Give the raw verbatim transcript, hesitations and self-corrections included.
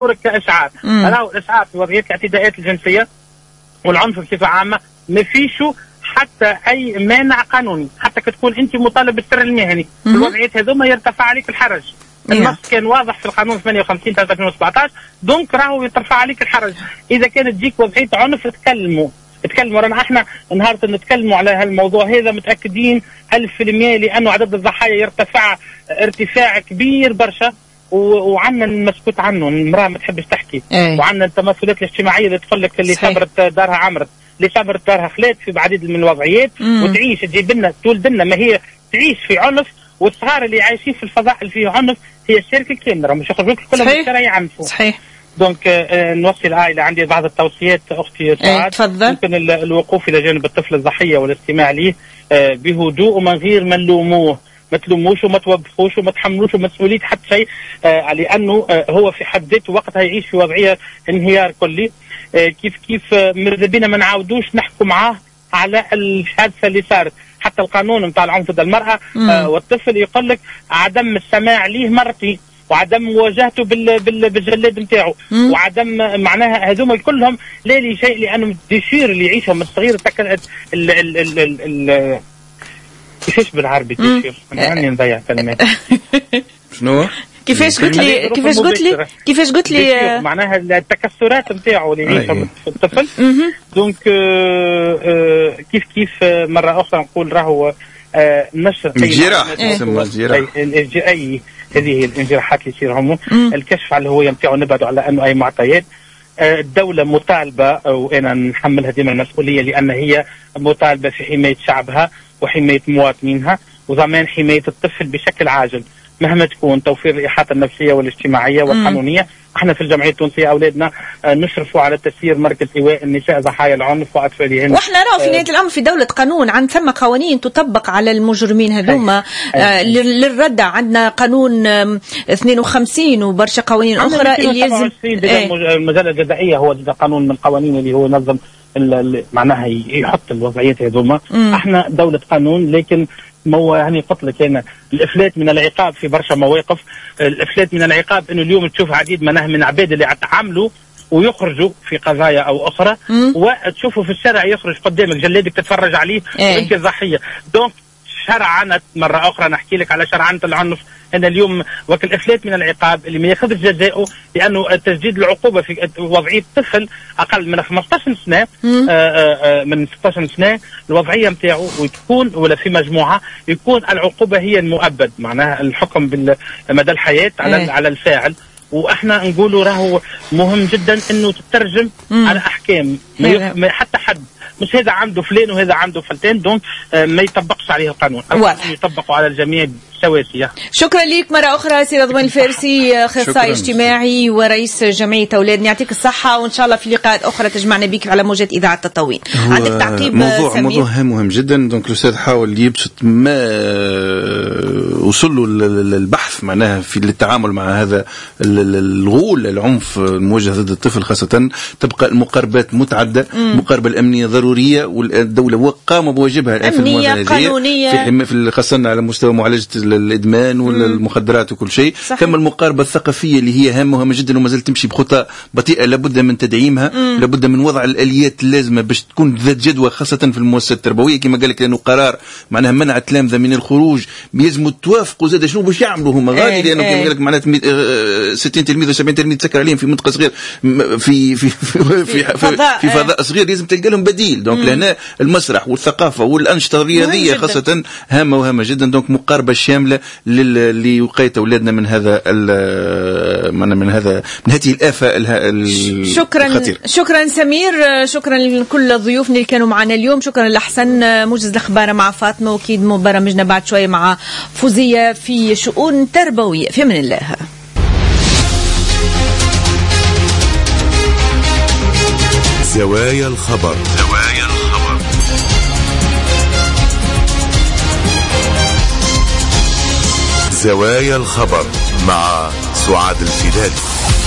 كإشعار. راهو الإشعار في وضعية الاعتداءات الجنسية والعنف بصفة عامة ما فيش حتى أي مانع قانوني، حتى كتكون أنت مطالب بالسر المهني في الوضعيات هذوما يرتفع عليك الحرج. النص كان واضح في القانون ثمانية وخمسين تاع ألفين وسبعطاش، دونك راهو يترفع عليك الحرج. إذا كانت تجيك وضعية عنف تكلموا تكلموا رانا احنا نهار نتكلموا على هالموضوع هذا متأكدين ألف في المية، لأنه عدد الضحايا يرتفع ارتفاع كبير برشا، وعندنا المسكوت عنه، المرأة ما تحبش تحكي، وعندنا التمثلات الاجتماعية اللي تقول لك اللي صبرت دارها عمرت، اللي صبرت دارها خلات في بعديد من الوضعيات، وتعيش تجيب لنا تولد لنا ما هي تعيش في عنف، والصغار اللي عايشين في الفضاء اللي فيه عنف هي الشركة الكاميرا مش يخرجوك كلهم في الشارع يعنفوا. صحيح. دونك آه نوصي العائلة عندي بعض التوصيات أختي سعاد. تفضل. ممكن الوقوف إلى جانب الطفل الضحية والاستماع ليه آه بهدوء ومن غير ما نلوموه، ما تلوموش وما توبخوش وما تحملوش مسؤولية حتى شيء، آه لأنه آه هو في حد ذاته وقتها يعيش في وضعية انهيار كلي. آه كيف كيف آه ماذا بينا ما نعاودوش نحكم معاه على الحادثة اللي صارت. حتى القانون نتاع العنف ضد المرأة آه والطفل يقول لك عدم السماع ليه مرتي، وعدم مواجهته بال بال بالجلاد نتاعو، وعدم معناها هذوما كلهم لا لي شيء، لانه الديشير اللي يعيشهم الصغير ال ال ال ال ال كيفاش بالعربي ديشير؟ انا راني نضيع كلمات. شنو؟ كيفاش قلت لي كيفاش قلت لي كيفاش قلت لي معناها التكسرات نتاعو اللي يعيشهم الطفل. دونك كيف كيف مره اخرى نقول راهو نشر الجراح تسمى الجراح اي هذه هي الانجراحات اللي يصيرهم، الكشف على الهويه نتاعو، نبعدوا على انه اي معطيات. الدوله مطالبه وانا نحملها ديما المسؤوليه، لان هي مطالبه في حمايه شعبها وحمايه مواطنينها وضمان حمايه الطفل بشكل عاجل مهما تكون، توفير الاحاطه النفسيه والاجتماعيه والقانونيه. احنا في الجمعيه التونسيه اولادنا نشرفوا على تسيير مركز ايواء النساء ضحايا العنف واطفالهن، واحنا نرى في نهايه الامر في دوله قانون، عند ثم قوانين تطبق على المجرمين هذوما آه للردع. عندنا قانون اثنين وخمسين وبرشا قوانين اخرى اللي يلزم ايه المجال الجزائيه هو قانون من القوانين اللي هو ينظم معناها يحط الوضعيات هذوما. احنا دوله قانون، لكن مو يعني قلت لك انا الافلات من العقاب في برشا مواقف. الافلات من العقاب انه اليوم تشوف عديد من من عباد اللي يتعاملوا ويخرجوا في قضايا او اخرى، وتشوفوا في الشارع يخرج قدامك جلادك تتفرج عليه وانت الضحيه. دونك شرعنة مرة أخرى نحكي لك على شرعنة العنف، أن اليوم وكل إفلات من العقاب اللي ما ياخذش جزاؤه، لأنه تجديد العقوبة في وضعية طفل أقل من خمسطاش سنة آآ آآ من ستطاش سنة الوضعية نتاعو، وتكون ولا في مجموعة يكون العقوبة هي المؤبد، معناها الحكم بالمدى الحياة على على الفاعل. واحنا نقولوا راهو مهم جدا انه تترجم مم. على احكام ما حتى حد مش هذا عنده فلان وهذا عنده فلتان، دونك ما يطبقش عليه القانون، يطبقوا على الجميع سواسية. شكرا لك مرة أخرى سي رضوان الفارسي، أخصائي اجتماعي ورئيس جمعية أولادنا، يعطيك الصحة، وإن شاء الله في لقاءات أخرى تجمعنا بك على موجات إذاعة تطوين. عندك تعقيب؟ موضوع سمير؟ موضوع مهم جدا. دونك الأستاذ حاول يبسط ما وصل له البحث معناها في التعامل مع هذا الغول العنف الموجه ضد الطفل خاصة. تبقى المقاربات متعدة، المقاربة الأمنية ضرورية، والدولة قاموا بواجبها أمنية قانونية في في خاصة على مستوى معالجة الإدمان والمخدرات وكل شيء. ثم المقاربة الثقافية اللي هي هامة وهامة جدا وما زالت تمشي بخطى بطيئة، لابد من تدعيمها، مم. لابد من وضع الآليات اللازمة باش تكون ذات جدوى خاصة في المؤسسات التربوية كما قال لك، لأنه قرار معناها منع التلامذة من الخروج بيلزموا توافقوا زاد شنو باش يعملوا هما غادي، ايه لأنه كما قال لك معناتها ستين تلميذ و سبعين تلميذ تسكر عليهم في منطقة صغيرة في في في, في, في, فضاء, في فضاء صغير، لازم تلقى لهم بديل. دونك لهنا المسرح والثقافة والأنشطة الرياضية خاصة هامة وهامة جدا. دونك مقاربة شاملة لوقاية أولادنا من هذا من من هذا من هذه الآفة شكرا الخطيرة. شكرا سمير، شكرا لكل ضيوفنا اللي كانوا معنا اليوم، شكرا لحسن. موجز الأخبار مع فاطمة، وأكيد برامجنا بعد شوية مع فوزية في شؤون تربوية. في أمان الله. زوايا الخبر. زوايا الخبر. زوايا الخبر مع سعاد الفدادي.